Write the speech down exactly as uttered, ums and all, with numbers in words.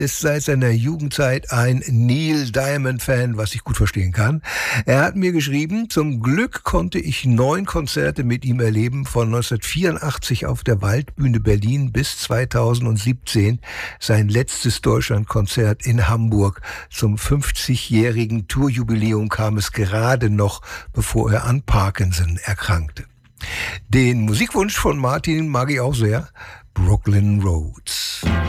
ist seit seiner Jugendzeit ein Neil Diamond-Fan, was ich gut verstehen kann. Er hat mir geschrieben, zum Glück konnte ich neun Konzerte mit ihm erleben, von neunzehnhundertvierundachtzig auf der Waldbühne Berlin bis zweitausendsiebzehn, sein letztes Deutschlandkonzert in Hamburg. Zum fünfzigjährigen Tourjubiläum kam es gerade noch, bevor er an Parkinson erkrankte. Den Musikwunsch von Martin mag ich auch sehr. Brooklyn Roads.